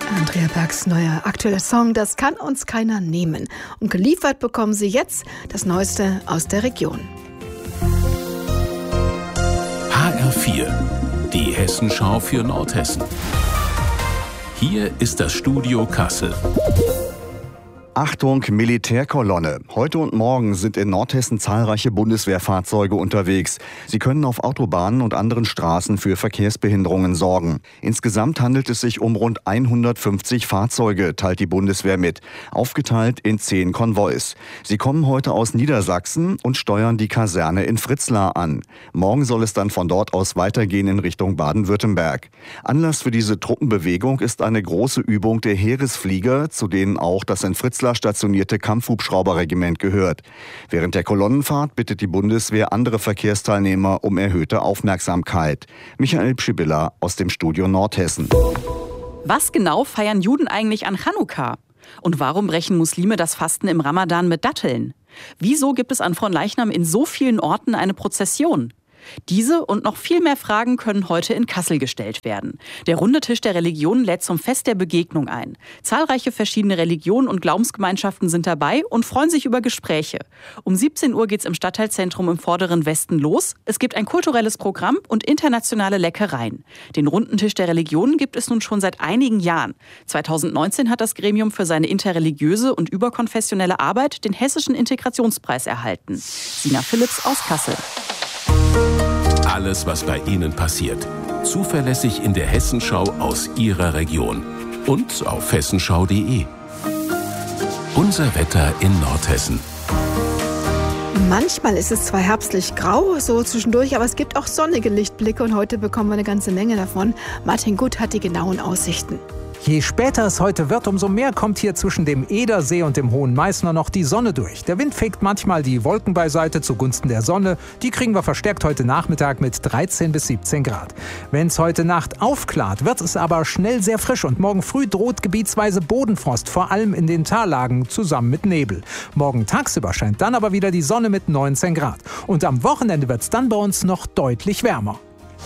Andrea Bergs neuer aktueller Song, das kann uns keiner nehmen. Und geliefert bekommen Sie jetzt das Neueste aus der Region. HR4, die Hessenschau für Nordhessen. Hier ist das Studio Kassel. Achtung, Militärkolonne. Heute und morgen sind in Nordhessen zahlreiche Bundeswehrfahrzeuge unterwegs. Sie können auf Autobahnen und anderen Straßen für Verkehrsbehinderungen sorgen. Insgesamt handelt es sich um rund 150 Fahrzeuge, teilt die Bundeswehr mit, aufgeteilt in 10 Konvois. Sie kommen heute aus Niedersachsen und steuern die Kaserne in Fritzlar an. Morgen soll es dann von dort aus weitergehen in Richtung Baden-Württemberg. Anlass für diese Truppenbewegung ist eine große Übung der Heeresflieger, zu denen auch das in Fritzlar stationierte Kampfhubschrauberregiment gehört. Während der Kolonnenfahrt bittet die Bundeswehr andere Verkehrsteilnehmer um erhöhte Aufmerksamkeit. Michael Pschibilla aus dem Studio Nordhessen. Was genau feiern Juden eigentlich an Chanukka? Und warum brechen Muslime das Fasten im Ramadan mit Datteln? Wieso gibt es an Fronleichnam in so vielen Orten eine Prozession? Diese und noch viel mehr Fragen können heute in Kassel gestellt werden. Der runde Tisch der Religionen lädt zum Fest der Begegnung ein. Zahlreiche verschiedene Religionen und Glaubensgemeinschaften sind dabei und freuen sich über Gespräche. Um 17 Uhr geht's im Stadtteilzentrum im vorderen Westen los. Es gibt ein kulturelles Programm und internationale Leckereien. Den runden Tisch der Religionen gibt es nun schon seit einigen Jahren. 2019 hat das Gremium für seine interreligiöse und überkonfessionelle Arbeit den Hessischen Integrationspreis erhalten. Sina Philipps aus Kassel. Alles, was bei Ihnen passiert. Zuverlässig in der Hessenschau aus Ihrer Region. Und auf hessenschau.de. Unser Wetter in Nordhessen. Manchmal ist es zwar herbstlich grau, so zwischendurch, aber es gibt auch sonnige Lichtblicke und heute bekommen wir eine ganze Menge davon. Martin Gut hat die genauen Aussichten. Je später es heute wird, umso mehr kommt hier zwischen dem Edersee und dem Hohen Meißner noch die Sonne durch. Der Wind fegt manchmal die Wolken beiseite zugunsten der Sonne. Die kriegen wir verstärkt heute Nachmittag mit 13 bis 17 Grad. Wenn es heute Nacht aufklart, wird es aber schnell sehr frisch und morgen früh droht gebietsweise Bodenfrost, vor allem in den Tallagen zusammen mit Nebel. Morgen tagsüber scheint dann aber wieder die Sonne mit 19 Grad. Und am Wochenende wird es dann bei uns noch deutlich wärmer.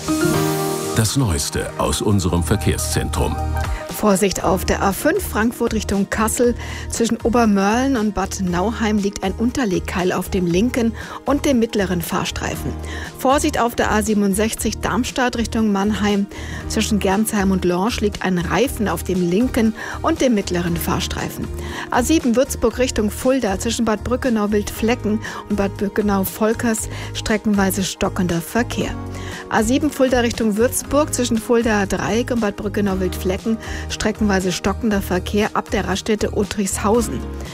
Das Neueste aus unserem Verkehrszentrum. Vorsicht auf der A5 Frankfurt Richtung Kassel. Zwischen Obermörlen und Bad Nauheim liegt ein Unterlegkeil auf dem linken und dem mittleren Fahrstreifen. Vorsicht auf der A67 Darmstadt Richtung Mannheim. Zwischen Gernsheim und Lorsch liegt ein Reifen auf dem linken und dem mittleren Fahrstreifen. A7 Würzburg Richtung Fulda zwischen Bad Brückenau-Wildflecken und Bad Brückenau-Volkers streckenweise stockender Verkehr. A7 Fulda Richtung Würzburg zwischen Fulda Dreieck und Bad Brückenau-Wildflecken streckenweise stockender Verkehr ab der Raststätte Uttrichshausen.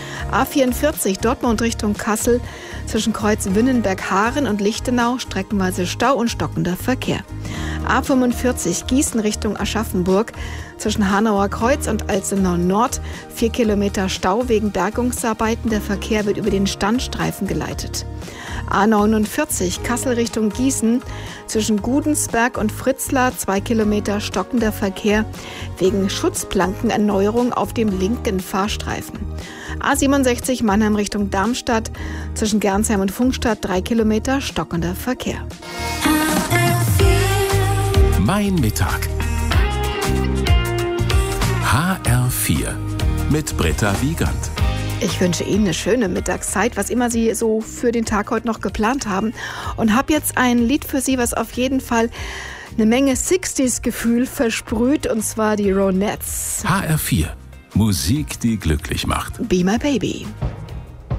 A44 Dortmund Richtung Kassel zwischen Kreuz Winnenberg-Haaren und Lichtenau streckenweise Stau und stockender Verkehr. A45 Gießen Richtung Aschaffenburg zwischen Hanauer Kreuz und Alzenau Nord 4 Kilometer Stau wegen Bergungsarbeiten. Der Verkehr wird über den Standstreifen geleitet. A49 Kassel Richtung Gießen zwischen Gudensberg und Fritzlar 2 Kilometer stockender Verkehr wegen Schutzplankenerneuerung auf dem linken Fahrstreifen. A67 Mannheim Richtung Darmstadt zwischen Gernsheim und Funkstadt 3 Kilometer stockender Verkehr. Mein Mittag. HR4 mit Britta Wiegand. Ich wünsche Ihnen eine schöne Mittagszeit, was immer Sie so für den Tag heute noch geplant haben. Und habe jetzt ein Lied für Sie, was auf jeden Fall eine Menge 60s-Gefühl versprüht, und zwar die Ronettes. HR4. Musik, die glücklich macht. Be My Baby.